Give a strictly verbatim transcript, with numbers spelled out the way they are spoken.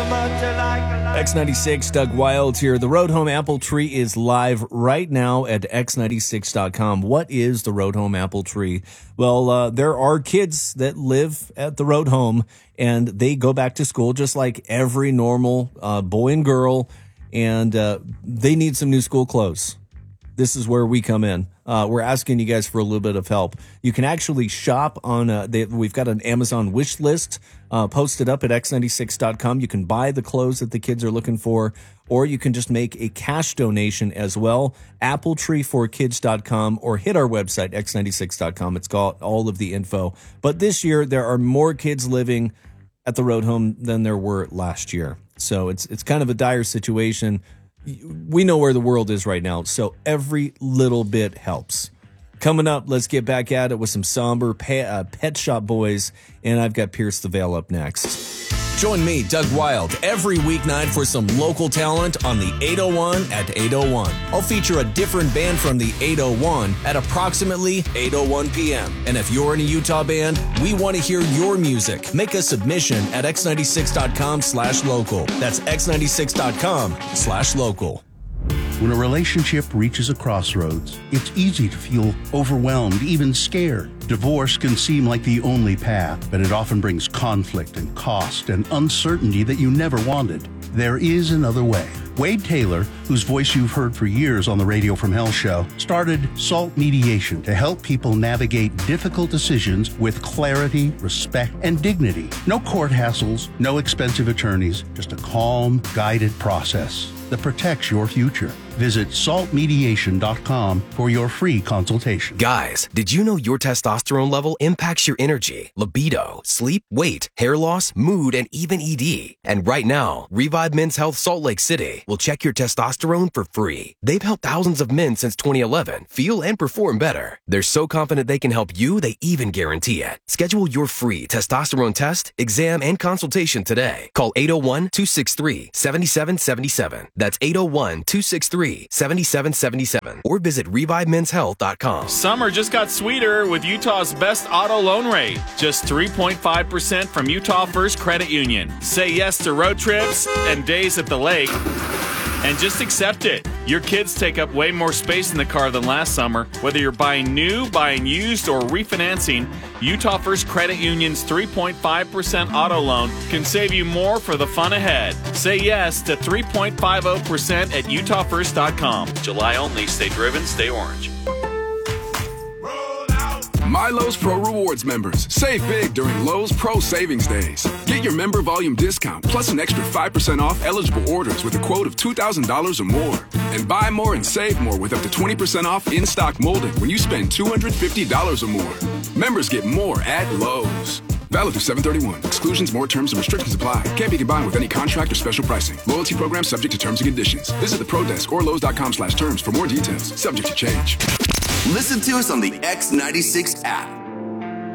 X ninety-six, Doug Wilds here. The Road Home Apple Tree is live right now at x ninety-six dot com. What is the Road Home Apple Tree? Well, uh, there are kids that live at the Road Home, and they go back to school just like every normal uh, boy and girl, and uh, they need some new school clothes. This is where we come in. Uh, we're asking you guys for a little bit of help. You can actually shop on, uh, they, we've got an Amazon wish list uh, posted up at x ninety-six dot com. You can buy the clothes that the kids are looking for, or you can just make a cash donation as well. apple tree for kids dot com, or hit our website, x ninety-six dot com. It's got all of the info. But this year, there are more kids living at the Road Home than there were last year. So it's it's kind of a dire situation. We know where the world is right now, so every little bit helps. Coming up, let's get back at it with some somber pe- uh, Pet Shop Boys, and I've got Pierce the Veil up next. Join me, Doug Wild, every weeknight for some local talent on the eight oh one at eight oh one. I'll feature a different band from the eight oh one at approximately eight oh one p.m. And if you're in a Utah band, we want to hear your music. Make a submission at x ninety-six dot com slash local. That's x ninety-six dot com slash local. When a relationship reaches a crossroads, it's easy to feel overwhelmed, even scared. Divorce can seem like the only path, but it often brings conflict and cost and uncertainty that you never wanted. There is another way. Wade Taylor, whose voice you've heard for years on the Radio from Hell show, started SALT Mediation to help people navigate difficult decisions with clarity, respect, and dignity. No court hassles, no expensive attorneys, just a calm, guided process that protects your future. Visit salt mediation dot com for your free consultation. Guys, did you know your testosterone level impacts your energy, libido, sleep, weight, hair loss, mood, and even E D? And right now, Revive Men's Health Salt Lake City will check your testosterone for free. They've helped thousands of men since twenty eleven feel and perform better. They're so confident they can help you, they even guarantee it. Schedule your free testosterone test, exam, and consultation today. Call eight oh one, two six three, seven seven seven seven. That's eight oh one, two six three, seven seven seven seven. Or visit revive men's health dot com. Summer just got sweeter with Utah's best auto loan rate. Just three point five percent from Utah First Credit Union. Say yes to road trips and days at the lake, and just accept it. Your kids take up way more space in the car than last summer. Whether you're buying new, buying used, or refinancing, Utah First Credit Union's three point five percent auto loan can save you more for the fun ahead. Say yes to three point five zero percent at utah first dot com. July only. Stay driven, stay orange. My Lowe's Pro Rewards members, save big during Lowe's Pro Savings Days. Get your member volume discount plus an extra five percent off eligible orders with a quote of two thousand dollars or more. And buy more and save more with up to twenty percent off in-stock molding when you spend two hundred fifty dollars or more. Members get more at Lowe's. Valid through seven thirty-one. Exclusions, more terms, and restrictions apply. Can't be combined with any contract or special pricing. Loyalty program subject to terms and conditions. Visit the Pro Desk or Lowe's dot com slash terms for more details. Subject to change. Listen to us on the X ninety-six app.